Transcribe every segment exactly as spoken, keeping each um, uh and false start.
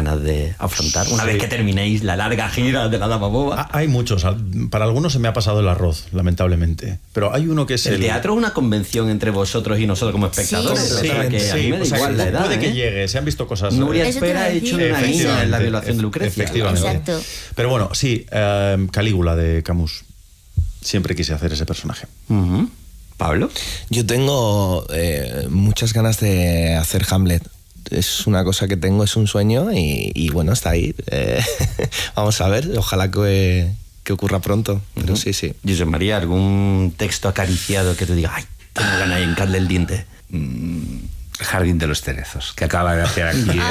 ganas de afrontar una sí. vez que terminéis la larga gira de la Dama Boba? Hay muchos. Para algunos se me ha pasado el arroz, lamentablemente. Pero hay uno que es el... el... teatro es una convención entre vosotros y nosotros como espectadores. Sí, o sea, que sí, a mí me da o sea, igual la edad. Puede ¿eh? que llegue, se han visto cosas... Nuria Espera ha hecho de una niña en la violación de Lucrecia. Efectivamente. Exacto. Pero bueno, sí, uh, Calígula de Camus. Siempre quise hacer ese personaje. Uh-huh. ¿Pablo? Yo tengo eh, muchas ganas de hacer Hamlet. Es una cosa que tengo, es un sueño y, y bueno, está ahí. Eh, vamos a ver, ojalá que, que ocurra pronto. Pero uh-huh. sí, sí. José María, ¿algún texto acariciado que te diga, ay, tengo ganas de hincarle el diente? Mm, Jardín de los Cerezos, que acaba de hacer aquí el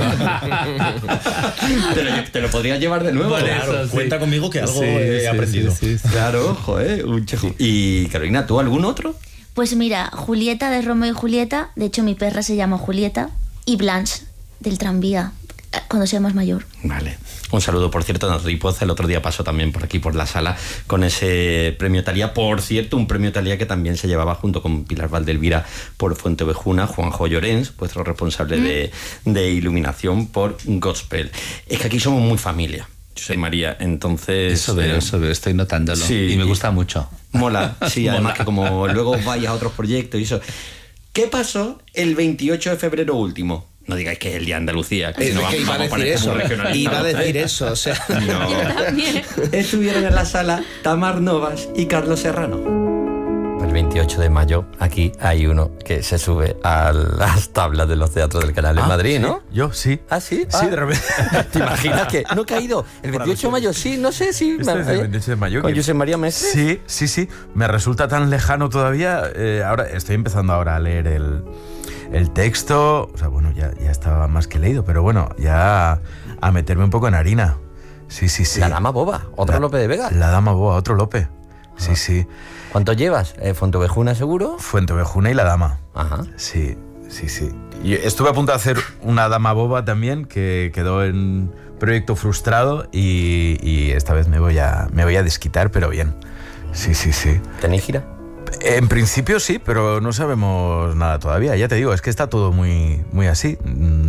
amigo. te, lo, te lo podrías llevar de nuevo. Claro, eso, sí. Cuenta conmigo que algo sí, he sí, aprendido. Sí, sí, sí. Claro, ojo, ¿eh? Un chejo. Y Carolina, ¿tú algún otro? Pues mira, Julieta de Romeo y Julieta, de hecho mi perra se llama Julieta, y Blanche del tranvía, cuando sea más mayor. Vale. Un saludo, por cierto, a Natalie Poza. El otro día pasó también por aquí, por la sala, con ese premio Talía. Por cierto, un premio Talía que también se llevaba junto con Pilar Valdelvira por Fuenteovejuna, Juanjo Llorens, vuestro responsable mm. de, de iluminación por Gospel. Es que aquí somos muy familia. Yo soy María, entonces... Eso veo, eh, eso veo, estoy notándolo. Sí, y me gusta mucho. Mola, sí, mola. Además que como luego vayas a otros proyectos y eso. ¿Qué pasó el veintiocho de febrero último? No digáis que es el día de Andalucía, que es si no que vamos, iba vamos a decir eso. Iba a decir eso, o sea. No. Yo también. Estuvieron en la sala Tamar Novas y Carlos Serrano. El veintiocho de mayo, aquí hay uno que se sube a las tablas de los teatros del Canal en ah, Madrid, ¿sí? ¿no? Yo, sí. ¿Ah, sí? Sí, ah. de repente. ¿Te imaginas que no he caído? El veintiocho de mayo, sí, no sé si... Este me, es el veintiocho de mayo. ¿Con que... José María Mestre? Sí, sí, sí. Me resulta tan lejano todavía. Eh, ahora estoy empezando ahora a leer el... El texto, o sea, bueno, ya, ya estaba más que leído, pero bueno, ya a meterme un poco en harina. Sí, sí, sí. La Dama Boba, otro la, Lope de Vega. La Dama Boba, otro Lope. Sí, Ajá. sí. ¿Cuánto llevas? Eh, ¿Fuenteovejuna seguro? Fuenteovejuna y La Dama. Ajá. Sí, sí, sí. Y estuve a punto de hacer una Dama Boba también, que quedó en proyecto frustrado y, y esta vez me voy a, me voy a desquitar, pero bien. Sí, sí, sí. ¿Tenéis gira? En principio sí, pero no sabemos nada todavía. Ya te digo, es que está todo muy, muy así.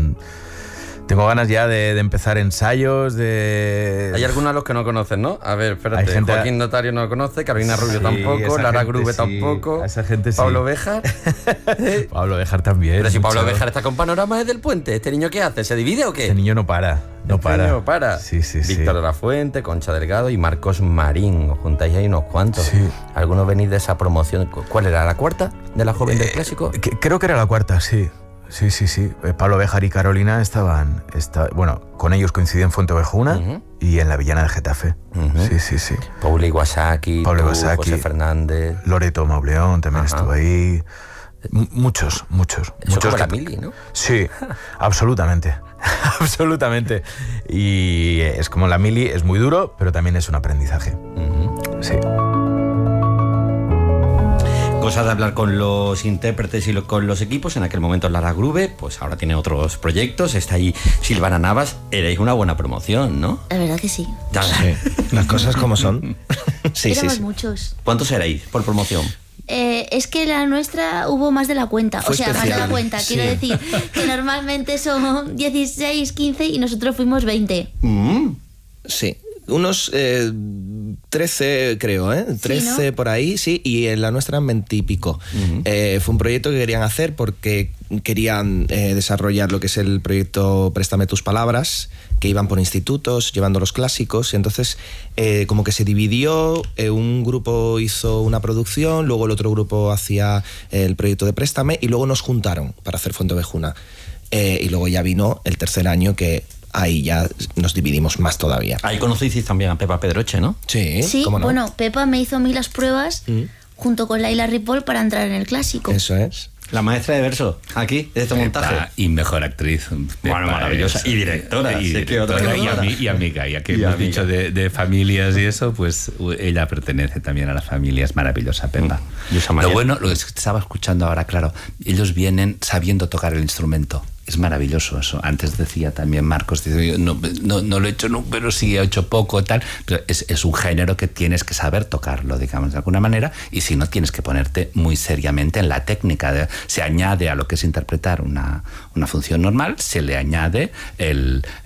Tengo ganas ya de, de empezar ensayos, de... Hay algunos a los que no conocen, ¿no? A ver, espérate. Hay gente... Joaquín Notario no lo conoce, Carolina Rubio sí, tampoco, Lara gente, Grube sí. tampoco, esa gente Pablo sí. Béjar. Pablo Béjar también. Pero si mucho. Pablo Béjar está con Panorama desde el puente, ¿este niño qué hace? ¿Se divide o qué? Este niño no para, no este para. Niño no para. Sí, sí, sí. Víctor de la Fuente, Concha Delgado y Marcos Marín. Os juntáis ahí unos cuantos. Sí. Algunos venís de esa promoción. ¿Cuál era? ¿La cuarta de la joven eh, del clásico? Que, creo que era la cuarta, sí. Sí, sí, sí. Pablo Béjar y Carolina estaban... Está, bueno, con ellos coincidí en Fuenteovejuna uh-huh. y en la Villana de Getafe. Uh-huh. Sí, sí, sí. Paula Iwasaki, Pablo tú, Iwasaki, José Fernández... Loreto Mauleón también uh-huh. estuvo ahí. M- muchos, muchos. Eso muchos como que... la mili, ¿no? Sí, absolutamente. absolutamente. Y es como la mili, es muy duro, pero también es un aprendizaje. Uh-huh. Sí. Cosa de hablar con los intérpretes y lo, con los equipos. En aquel momento Lara Grube, pues ahora tiene otros proyectos. Está ahí Silvana Navas. Erais una buena promoción, ¿no? La verdad que sí. Ya, sí. Las cosas como son. Sí, Éramos sí, sí. muchos. ¿Cuántos erais por promoción? Eh, es que la nuestra hubo más de la cuenta. Fue o sea, especial. más de la cuenta. Sí. Quiero decir que normalmente son dieciséis, quince y nosotros fuimos veinte. Mm. Sí. Unos eh, trece, creo, ¿eh? trece sí, ¿no? por ahí, sí, y en la nuestra veinte y pico. Uh-huh. Eh, fue un proyecto que querían hacer porque querían eh, desarrollar lo que es el proyecto Préstame tus palabras, que iban por institutos llevando los clásicos, y entonces eh, como que se dividió, eh, un grupo hizo una producción, luego el otro grupo hacía el proyecto de Préstame, y luego nos juntaron para hacer Fuenteovejuna. Eh, y luego ya vino el tercer año que... Ahí ya nos dividimos más todavía. Ahí conocisteis también a Pepa Pedroche, ¿no? Sí, sí, ¿cómo no? Bueno, Pepa me hizo a mí las pruebas mm. junto con Laila Ripoll para entrar en el clásico. Eso es. La maestra de verso, aquí, de este montaje. Pepa, y mejor actriz. Bueno, maravillosa. Y directora. Y, sí, directora, que y, ami- y amiga. Ya que y hemos amiga. dicho de, de familias y eso, pues ella pertenece también a la familia. Es maravillosa, Pepa. Mm. Lo bueno, lo que estaba escuchando ahora, claro, ellos vienen sabiendo tocar el instrumento. Es maravilloso eso. Antes decía también Marcos, dice, no, no, no lo he hecho nunca, pero sí he hecho poco, tal. Pero es, es un género que tienes que saber tocarlo, digamos, de alguna manera, y si no, tienes que ponerte muy seriamente en la técnica. De, se añade a lo que es interpretar una, una función normal, se le añade el,